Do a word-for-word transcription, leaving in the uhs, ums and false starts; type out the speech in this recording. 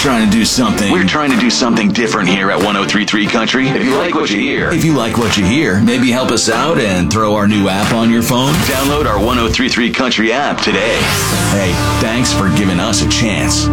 trying to do something. We're trying to do something different here at one oh three point three Country. If you like what you hear, If you like what you hear, maybe help us out and throw our new app on your phone. download our one oh three point three Country app today. Hey, thanks for giving us a chance.